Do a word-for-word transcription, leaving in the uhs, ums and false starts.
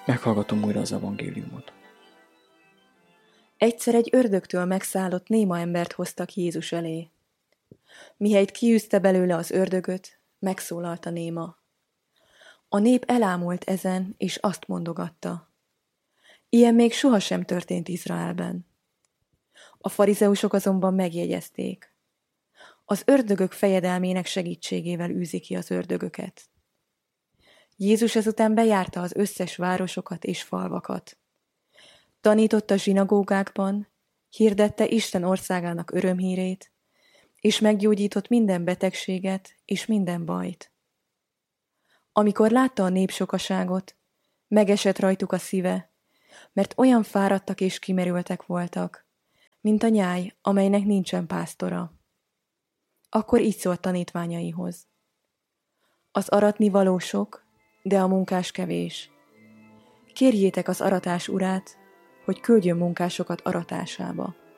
Meghallgatom újra az evangéliumot. Egyszer egy ördögtől megszállott néma embert hoztak Jézus elé. Mihelyt kiűzte belőle az ördögöt, megszólalt a néma. A nép elámult ezen, és azt mondogatta: ilyen még sohasem történt Izraelben. A farizeusok azonban megjegyezték: az ördögök fejedelmének segítségével űzi ki az ördögöket. Jézus ezután bejárta az összes városokat és falvakat. Tanította zsinagógákban, hirdette Isten országának örömhírét, és meggyógyított minden betegséget és minden bajt. Amikor látta a nép sokaságot, megesett rajtuk a szíve, mert olyan fáradtak és kimerültek voltak, mint a nyáj, amelynek nincsen pásztora. Akkor így szólt tanítványaihoz: az aratnivaló sok, de a munkás kevés. Kérjétek az aratás urát, hogy küldjön munkásokat aratásába.